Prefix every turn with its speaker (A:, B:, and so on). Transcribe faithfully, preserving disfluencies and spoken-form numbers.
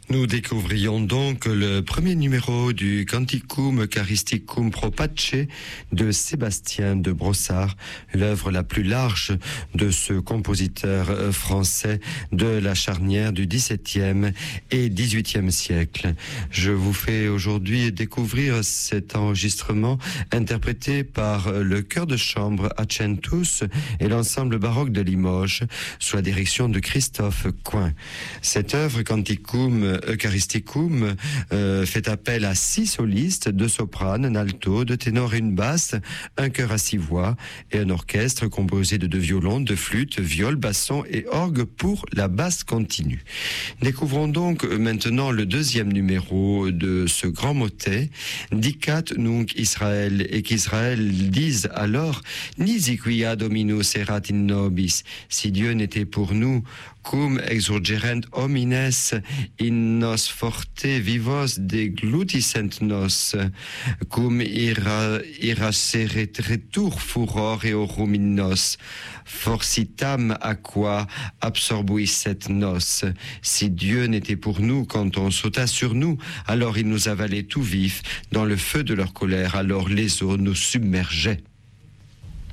A: Nous découvrions donc le premier numéro du Canticum Eucharisticum Pro Pace de Sébastien de Brossard, l'œuvre la plus large de ce compositeur français de la charnière du dix-septième et dix-huitième siècle. Je vous fais aujourd'hui découvrir cet enregistrement interprété par le chœur de chambre Acentus et l'ensemble baroque de Limoges sous la direction de Christophe Coin. Cette œuvre Canticum Eucharisticum euh, fait appel à six solistes, deux sopranes, un alto, deux ténors et une basse, un chœur à six voix et un orchestre composé de deux violons, deux flûtes, viols, bassons et orgue pour la basse continue. Découvrons donc maintenant le deuxième numéro de ce grand motet, Dicat nunc Israël, et qu'Israël dise alors, Nisi quia Dominus erat in nobis, si Dieu n'était pour nous, cum exurgerent homines in nos forte vivos deglutissent nos, cum ira, iraseret retur furor eorum in nos, forcitam aqua absorbuisset nos. Si Dieu n'était pour nous quand on sauta sur nous, alors il nous avalait tout vif dans le feu de leur colère, alors les eaux nous submergeaient.